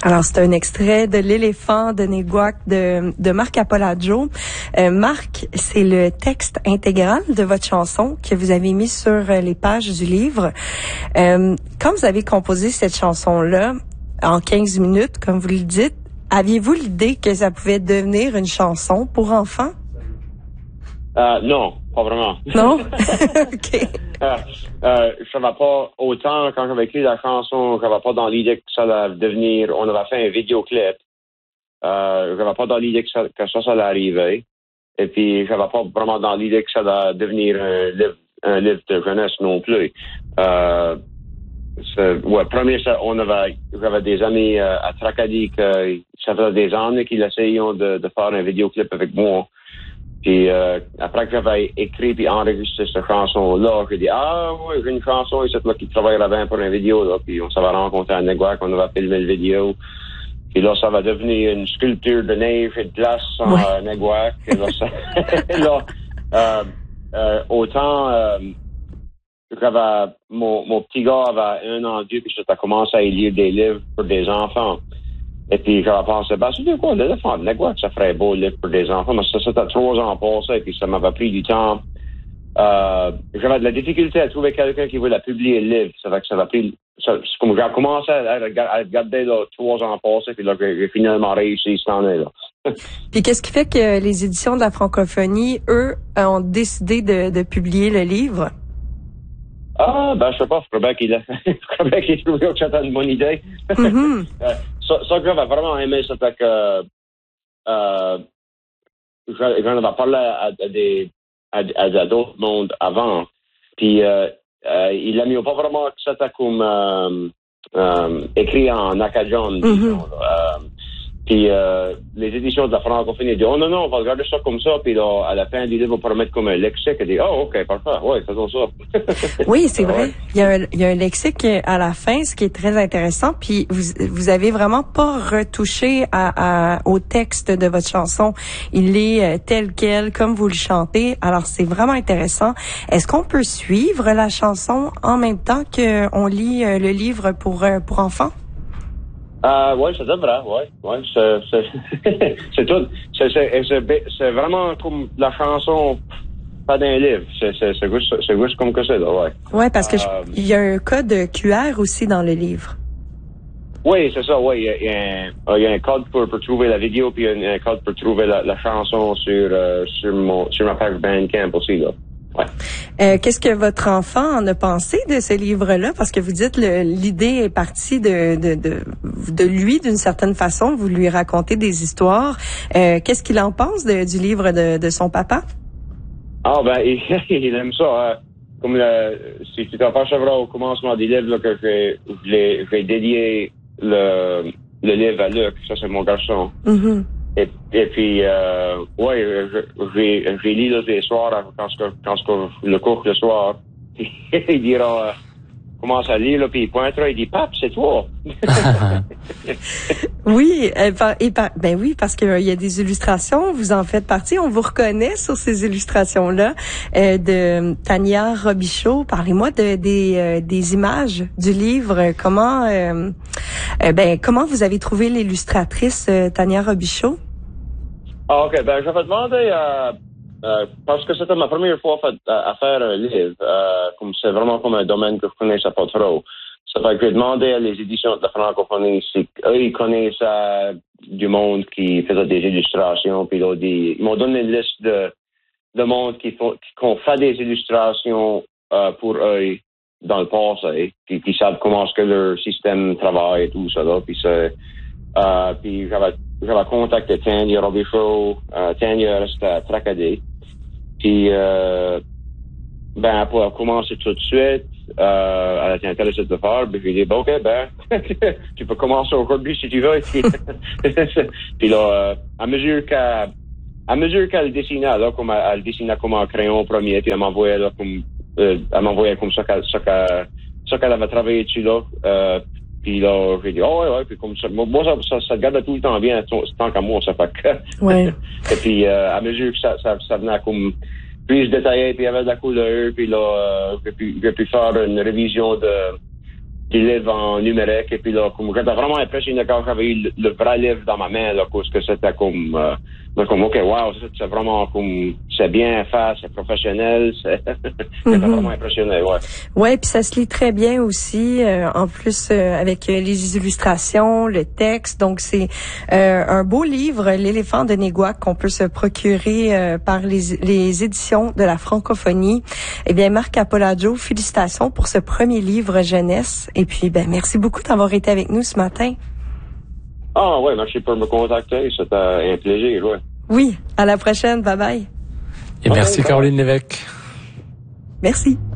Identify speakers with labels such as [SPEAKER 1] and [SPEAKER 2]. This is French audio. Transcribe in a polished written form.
[SPEAKER 1] Alors, c'est un extrait de L'éléphant de Neguac de Marc Apolladjo. Marc, c'est le texte intégral de votre chanson que vous avez mis sur les pages du livre. Quand vous avez composé cette chanson-là, en 15 minutes, comme vous le dites, aviez-vous l'idée que ça pouvait devenir une chanson pour enfants?
[SPEAKER 2] Non, pas vraiment.
[SPEAKER 1] Non? OK.
[SPEAKER 2] Je savais pas autant quand j'avais écrit la chanson, j'avais pas dans l'idée que ça allait devenir. On avait fait un vidéoclip. J'avais pas dans l'idée que ça allait arriver. Et puis j'avais pas vraiment dans l'idée que ça allait devenir un livre de jeunesse non plus. J'avais des amis à Tracadie que ça faisait des années qu'ils essayaient de faire un vidéoclip avec moi. Puis après que j'avais écrit puis enregistré cette chanson-là, j'ai dit oui, j'ai une chanson ici là qui travaillerait bien pour une vidéo là. Puis on s'avait rencontré à Neguac, on avait filmé le vidéo. Puis là, ça va devenir une sculpture de neige et de glace en Neguac. Et là, autant j'avais mon petit gars avait 1 an puis j'étais commencé à lire des livres pour des enfants. Et puis, j'avais pensé, c'est quoi, l'éléphant de Neguac, ça ferait un beau livre pour des enfants, mais ça, c'était 3 ans passé, et puis ça m'avait pris du temps. J'avais de la difficulté à trouver quelqu'un qui voulait publier le livre. Ça fait que ça m'a pris, c'est comme j'ai commencé à regarder, là, 3 ans passés, puis là, j'ai finalement réussi cette année, là.
[SPEAKER 1] Puis, qu'est-ce qui fait que les éditions de la francophonie, eux, ont décidé de publier le livre?
[SPEAKER 2] Je sais pas, je crois bien qu'il trouvait que c'était une bonne idée.
[SPEAKER 1] Mm-hmm.
[SPEAKER 2] Ça que j'avais vraiment aimé, c'était que j'en avais parlé à d'autres mondes avant. Puis il a mis pas vraiment que c'était comme écrit en acadien, disons. Puis les éditions de la francophonie disent non, on va regarder ça comme ça. Puis là, à la fin du livre, on va mettre comme un lexique et dire OK, parfait, ouais, faisons ça.
[SPEAKER 1] Oui, c'est vrai. Il y a un lexique à la fin, ce qui est très intéressant. Puis vous avez vraiment pas retouché au texte de votre chanson. Il est tel quel, comme vous le chantez. Alors c'est vraiment intéressant. Est-ce qu'on peut suivre la chanson en même temps qu'on lit le livre pour enfants?
[SPEAKER 2] Oui, ça devrait, ouais, c'est tout. C'est vraiment comme la chanson, pas d'un livre. C'est juste comme que c'est, là, ouais.
[SPEAKER 1] Ouais, parce que il y a un code QR aussi dans le livre.
[SPEAKER 2] Oui, c'est ça, oui. Il y a un code pour trouver la vidéo, puis il y a un code pour trouver la chanson sur ma page Bandcamp aussi, là. Ouais.
[SPEAKER 1] Qu'est-ce que votre enfant en a pensé de ce livre-là? Parce que vous dites l'idée est partie de lui d'une certaine façon. Vous lui racontez des histoires. Qu'est-ce qu'il en pense du livre de son papa?
[SPEAKER 2] Il aime ça. Comme si tu t'apercevras au commencement du livre là, que j'ai dédié le livre à Luc. Ça, c'est mon garçon.
[SPEAKER 1] Mm-hmm.
[SPEAKER 2] Et puis, j'ai lu les soirs quand le cours le soir. Il dira, commence à lire, là, puis il pointera, il dit, Pape, c'est toi.
[SPEAKER 1] Oui, oui, parce qu'il y a des illustrations, vous en faites partie, on vous reconnaît sur ces illustrations-là, de Tania Robichaud. Parlez-moi des images du livre. Comment vous avez trouvé l'illustratrice Tania Robichaud?
[SPEAKER 2] OK, j'avais demandé parce que c'était ma première fois à faire un livre, comme c'est vraiment comme un domaine que je connaissais pas trop. Ça fait que j'ai demandé à les éditions de la francophonie si eux ils connaissent du monde qui faisait des illustrations, puis ils m'ont donné une liste de monde qui fait des illustrations pour eux dans le passé, qui savent comment est-ce que leur système travaille et tout ça là, puis j'avais contacté Tania Robichaud. Tania reste à Tracadie. Puis, pour commencer tout de suite, elle était intéressée de le faire. Puis, j'ai dit, OK, tu peux commencer aujourd'hui si tu veux. Puis là, à mesure qu'elle dessinait, là, comme elle dessinait comme en crayon premier, puis elle m'envoyait là comme ça qu'elle avait travaillé dessus là. Puis là, j'ai dit, puis comme ça, moi, ça garde tout le temps bien, tant qu'à moi, ça fait que.
[SPEAKER 1] Ouais.
[SPEAKER 2] Et puis, à mesure que ça venait comme plus détaillé, puis il y avait de la couleur, puis là, j'ai pu faire une révision livre en numérique. Et puis là, comme j'étais vraiment impressionné quand j'avais eu le vrai livre dans ma main, là, parce que c'était comme ok, wow, c'est vraiment comme, c'est bien fait, c'est professionnel, j'étais vraiment impressionné, ouais.
[SPEAKER 1] Ouais, puis ça se lit très bien aussi, en plus avec les illustrations, le texte. Donc c'est un beau livre, L'éléphant de Néguac, qu'on peut se procurer par les éditions de la francophonie. Eh bien, Marc Apolladjo, félicitations pour ce premier livre jeunesse. Et puis, merci beaucoup d'avoir été avec nous ce matin.
[SPEAKER 2] Ah ouais, merci pour me contacter, c'était un plaisir, ouais.
[SPEAKER 1] Oui, à la prochaine, bye bye.
[SPEAKER 3] Et merci Caroline Lévesque.
[SPEAKER 1] Merci.